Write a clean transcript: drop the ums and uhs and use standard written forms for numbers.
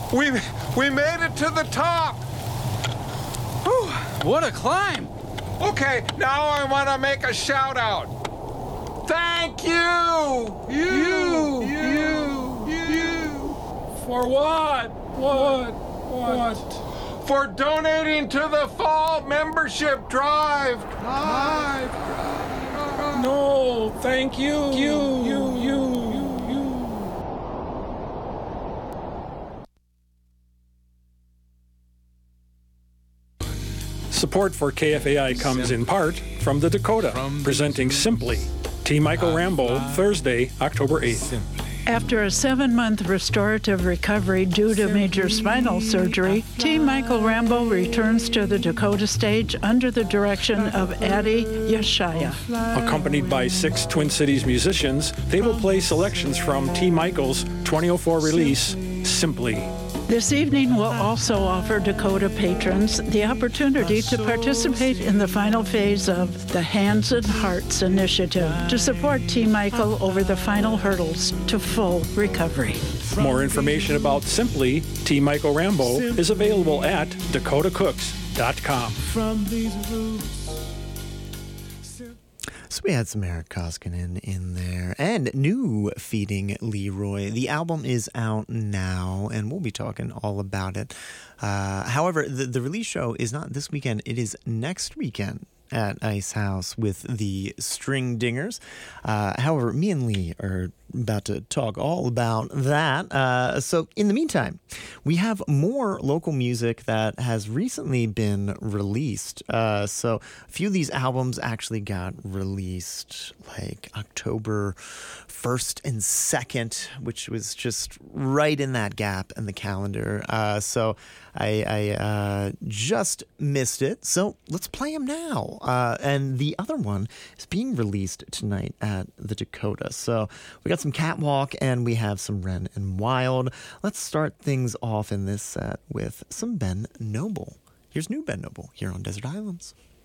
We made it to the top. Whew, what a climb. Okay, now I want to make a shout out. Thank you. You. For what? What? For donating to the fall membership drive. No, thank you. You. Support for KFAI comes in part from the Dakota, presenting Simply. T. Michael Rambo, Thursday, October 8th. After a 7-month restorative recovery due to major spinal surgery, T. Michael Rambo returns to the Dakota stage under the direction of Addie Yeshaya. Accompanied by 6 Twin Cities musicians, they will play selections from T. Michael's 2004 release, Simply. This evening will also offer Dakota patrons the opportunity to participate in the final phase of the Hands and Hearts initiative to support T. Michael over the final hurdles to full recovery. More information about Simply, T. Michael Rambo is available at dakotacooks.com. From these roots. So we had some Eric Koskinen in there and new Feeding Leroy. The album is out now and we'll be talking all about it. However, the release show is not this weekend. It is next weekend at Ice House with the String Dingers. However, me and Lee are about to talk all about that. So in the meantime, we have more local music that has recently been released. So a few of these albums actually got released like October 1st and 2nd, which was just right in that gap in the calendar. So I just missed it. So let's play them now. And the other one is being released tonight at the Dakota. So we got some Catwalk and we have some Wren and Wild. Let's start things off in this set with some Ben Noble. Here's new Ben Noble here on Desert Islands.